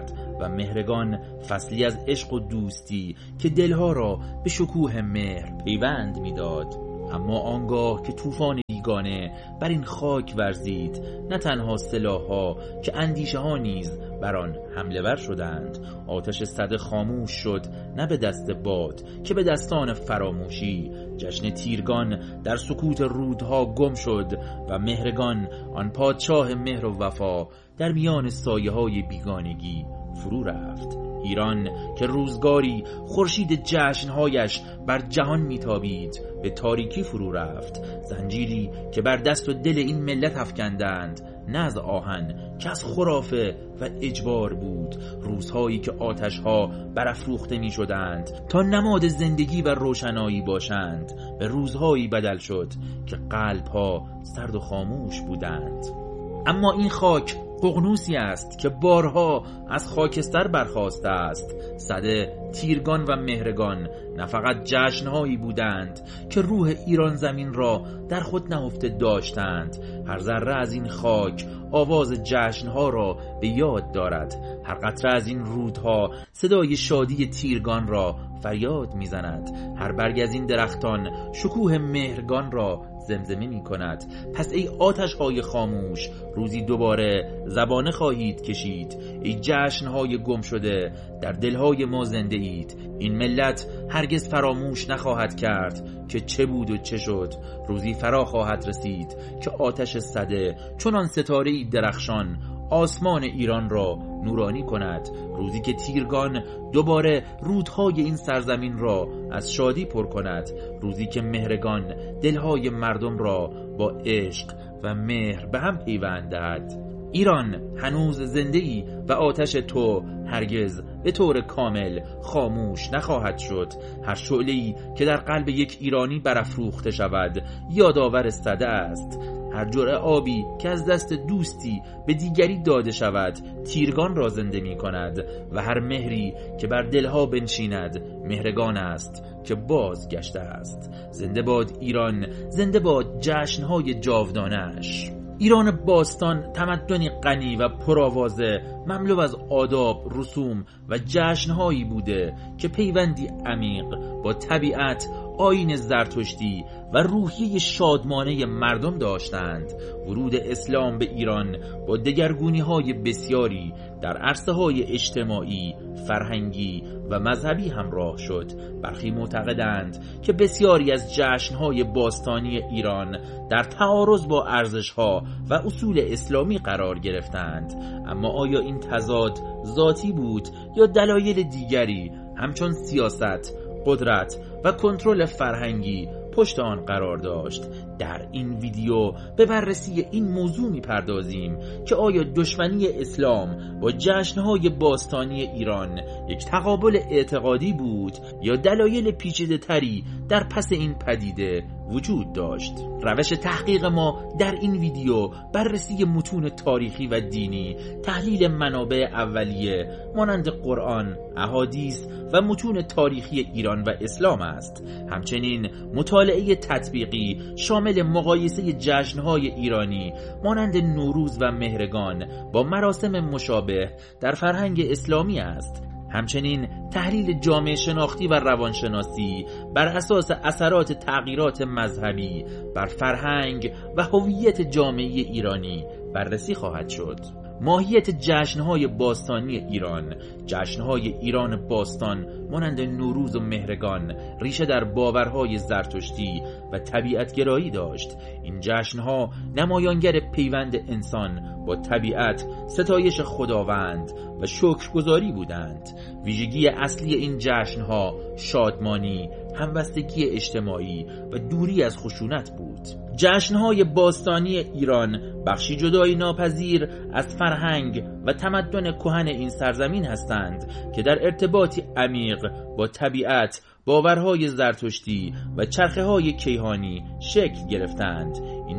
و مهرگان فصلی از عشق و دوستی که دلها را به شکوه مهر پیوند میداد. اما آنگاه که طوفان بیگانه بر این خاک ورزید، نه تنها سلاح‌ها که اندیشه ها نیز بر آن حمله ور شدند. آتش سده خاموش شد، نه به دست باد که به دستان فراموشی. جشن تیرگان در سکوت رودها گم شد و مهرگان، آن پادشاه مهر و وفا، در میان سایه های بیگانگی فرو رفت. ایران که روزگاری خورشید جشنهایش بر جهان میتابید، به تاریکی فرو رفت. زنجیری که بر دست و دل این ملت افکندند، نه از آهن که از خرافه و اجبار بود. روزهایی که آتشها برافروخته می شدند تا نماد زندگی و روشنایی باشند، به روزهایی بدل شد که قلبها سرد و خاموش بودند. اما این خاک ققنوسی است که بارها از خاکستر برخاسته است. سده، تیرگان و مهرگان نه فقط جشنهایی بودند که روح ایران زمین را در خود نهفته داشتند. هر ذره از این خاک آواز جشنها را به یاد دارد. هر قطره از این رودها صدای شادی تیرگان را فریاد میزند. هر برگ از این درختان شکوه مهرگان را زمزمه می کند. پس ای آتش های خاموش، روزی دوباره زبانه خواهید کشید. ای جشن های گم شده، در دلهای ما زنده اید. این ملت هرگز فراموش نخواهد کرد که چه بود و چه شد. روزی فرا خواهد رسید که آتش سده چنان ستاره‌ای درخشان آسمان ایران را نورانی کند. روزی که تیرگان دوباره رودهای این سرزمین را از شادی پر کند. روزی که مهرگان دلهای مردم را با عشق و مهر به هم پیوند دهد. ایران هنوز زنده‌ای و آتش تو هرگز به طور کامل خاموش نخواهد شد. هر شعله‌ای که در قلب یک ایرانی برافروخته شود یادآور سده است. هر جرعه آبی که از دست دوستی به دیگری داده شود تیرگان را زنده می کند و هر مهری که بر دلها بنشیند مهرگان است که باز گشته است. زنده باد ایران، زنده باد جشنهای جاودانه‌اش. ایران باستان تمدنی غنی و پرآوازه، مملو از آداب، رسوم و جشنهایی بوده که پیوندی عمیق با طبیعت، آیین زرتشتی و روحیه شادمانه مردم داشتند. ورود اسلام به ایران با دگرگونی‌های بسیاری در عرصه‌های اجتماعی، فرهنگی و مذهبی همراه شد. برخی معتقدند که بسیاری از جشن‌های باستانی ایران در تعارض با ارزش‌ها و اصول اسلامی قرار گرفتند. اما آیا این تضاد ذاتی بود یا دلایل دیگری همچون سیاست، قدرت و کنترل فرهنگی پشت آن قرار داشت؟ در این ویدیو به بررسی این موضوع می‌پردازیم که آیا دشمنی اسلام با جشن‌های باستانی ایران یک تقابل اعتقادی بود یا دلایل پیچیده‌تری در پس این پدیده وجود داشت. روش تحقیق ما در این ویدیو بررسی متون تاریخی و دینی، تحلیل منابع اولیه مانند قرآن، احادیث و متون تاریخی ایران و اسلام است. همچنین مطالعه تطبیقی شامل مقایسه جشن‌های ایرانی مانند نوروز و مهرگان با مراسم مشابه در فرهنگ اسلامی است. همچنین تحلیل جامعه شناختی و روانشناسی بر اساس اثرات تغییرات مذهبی بر فرهنگ و هویت جامعه ایرانی بررسی خواهد شد. ماهیت جشن‌های باستانی ایران. جشن‌های ایران باستان مانند نوروز و مهرگان ریشه در باورهای زرتشتی و طبیعتگرایی داشت. این جشن‌ها نمایانگر پیوند انسان با طبیعت، ستایش خداوند و شکرگزاری بودند. ویژگی اصلی این جشن‌ها شادمانی، همبستگی اجتماعی و دوری از خشونت بود. جشن‌های باستانی ایران بخشی جدایی ناپذیر از فرهنگ و تمدن کهن این سرزمین هستند که در ارتباطی عمیق با طبیعت، باورهای زرتشتی و چرخه‌های کیهانی شکل گرفتند. این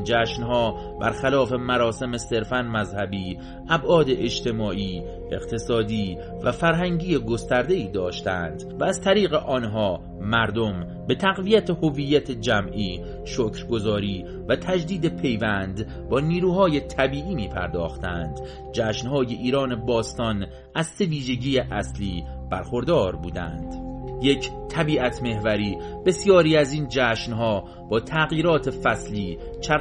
جشنها برخلاف مراسم صرفاً مذهبی ابعاد اجتماعی، اقتصادی و فرهنگی گسترده‌ای داشتند و از طریق آنها مردم به تقویت هویت جمعی، شکرگزاری و تجدید پیوند با نیروهای طبیعی می پرداختند. جشنهای ایران باستان از سه ویژگی اصلی برخوردار بودند. یک، طبیعت محوری. بسیاری از این جشنها با تغییرات فصلی،